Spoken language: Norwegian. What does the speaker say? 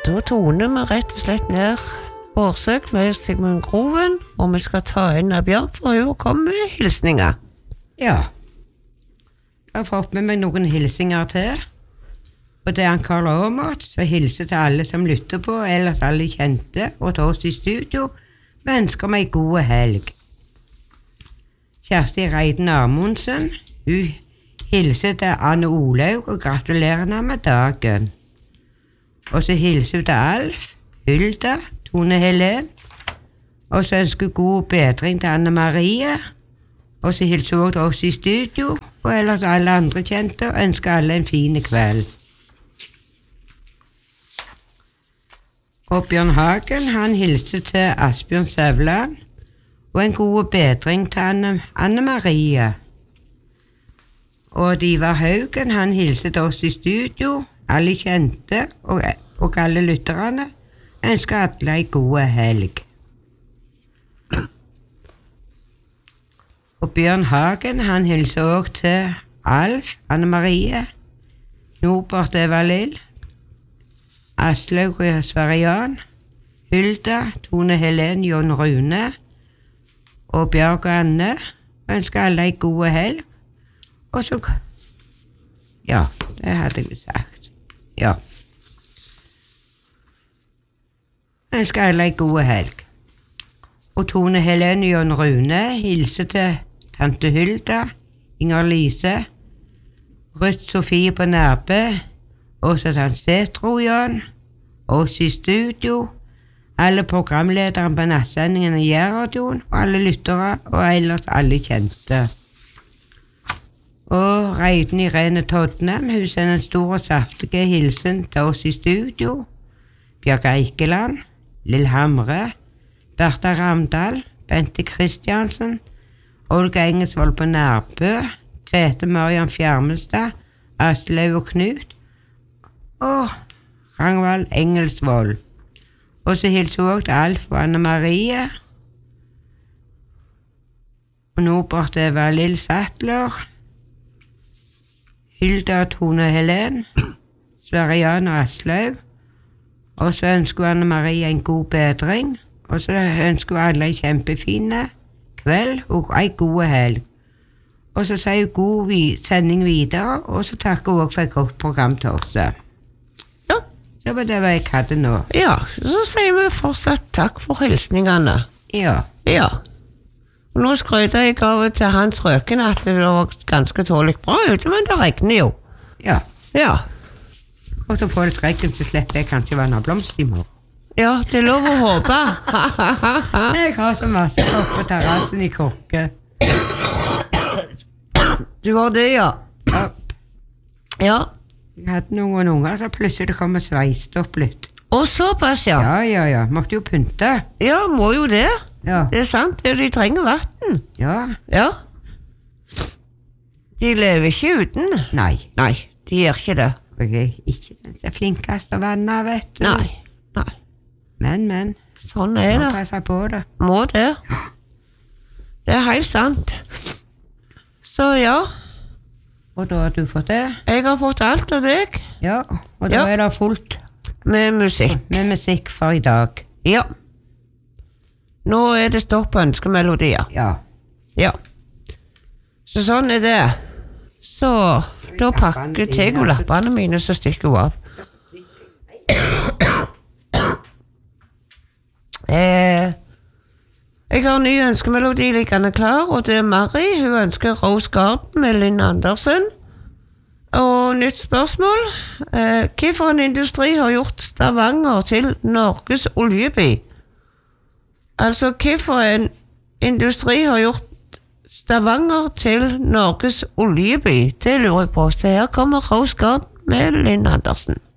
Da toner vi rett og slett ned Bårdsøk med Sigmund Groven, og vi skal ta inn av Bjørn, for hun kommer med hilsninger. Ja. Jeg har fått med meg noen hilsinger til. Og det er Karl Aamodt, så hilser til alle som lytter på, ellers alle kjente, og til oss i studio. Vi ønsker meg god helg. Kjersti Reiden Amundsen, hun hilser til Anne Olaug og gratulerer henne med dagen. Og så hilser hun til Alf, Hulda, Tone Helen, og så ønsker hun god bedring til Anne Marie, og så hilser hun også til oss i studio, og ellers alle andre kjente, og ønsker alle en fin kveld. Og Bjørn Hagen, han hilser til Asbjørn Sævland, og en god bedring til Anne Marie. Og Divar Haugen, han hilser til oss i studio, alle kjente og alle lytterne. Jeg ønsker alle en god helg. Og Bjørn Hagen, han hilser også til Alf, Anne Marie, Norbert Eva Lill, Aslaug og Sverian, Hulda, Tone Helen, Jon Rune og Bjørg og Anne. Jeg ønsker alle en god helg. Og så, ja, det hadde jeg sagt. Ja. Jeg ønsker alle en god helg. Og Tone Helene Jon Rune hilser til tante Hulda, Inger Lise, Rødt Sofie på Nærbø, også til Setro Jan, oss i studio, alle programledere på nattsendingen i Jærradioen, og alle lyttere, og ellers alle kjente. Og Reiden Irene Todnem, hun sender en stor og saftige hilsen til oss i studio. Bjørg Eikeland, Lill Hamre, Bertha Ramdal, Bente Kristiansen, Olga Engesvold på Nærbø, Tete Marian Fjermestad, Aslaug og Knut, og Rangvald Engelsvold. Og så hilser hun også til Alf og Anne Marie, og Norbert Eva Lill Sattler, Hilda og Tone Helen, Sverian og Aslaug, og så ønsker Anne Marie en god bedring, og så ønsker alle en kjempefine kveld og en god helg. Og så sier hun god sending videre, og så takker hun også for et godt program til oss. Ja. Det var det jeg hadde nå. Ja, så sier vi fortsatt takk for hilsningene. Ja. Ja. Og nå skrøyter jeg av til Hans Røken at det var ganske tålig bra ute, men det regner jo. Ja. Ja. Og så får det regn, så slipper jeg kanskje vann av blomst i morgen. Ja, det er lov å håpe. Jeg har så masse oppe på terrassen i Korke. Du har det, ja. Ja. Ja. Jeg hadde noen unger, så plutselig kom og sveiste opp litt. Og såpass, ja. Ja. Måtte jo pynte. Ja, må jo det. Ja. Det er sant, de trenger vatten. Ja. Ja. De lever ikke uten. Nei. Nei, de gjør ikke det. Jeg er ikke den som er flinkast å vanne, vet du. Nei. Men. Sånn er det. Må passe på det. Må det. Det er helt sant. Så ja. Og da har du fått det? Jeg har fått alt av deg. Ja, og da er det fullt. Med musikk. Med musikk for i dag. Ja. Nå er det stopp på ønskemelodier. Ja. Ja. Så sånn er det. Så da pakker jeg og lappene mine, så stikker hun av. Jeg har en ny ønskemelodi liggende klar, og det er Marie. Hun ønsker Rose Garden med Linn Andersen. Og nytt spørsmål. Hvorfor en industri har gjort Stavanger til Norges oljeby? Altså, hvorfor en industri har gjort Stavanger til Norges oljeby? Det lurer jeg på. Så her kommer Rose Garden med Linn Andersen.